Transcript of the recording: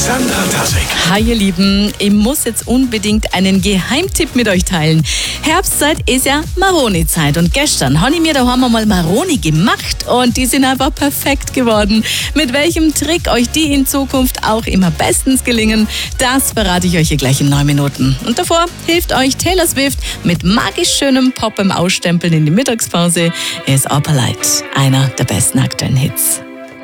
Sandra Tassig. Hi ihr Lieben, ich muss jetzt unbedingt einen Geheimtipp mit euch teilen. Herbstzeit ist ja Maroni-Zeit und gestern habe ich mir daheim einmal Maroni gemacht und die sind einfach perfekt geworden. Mit welchem Trick euch die in Zukunft auch immer bestens gelingen, das verrate ich euch hier gleich in 9 Minuten. Und davor hilft euch Taylor Swift mit magisch schönem Pop im Ausstempeln in die Mittagspause. Er ist Opalite, einer der besten aktuellen Hits.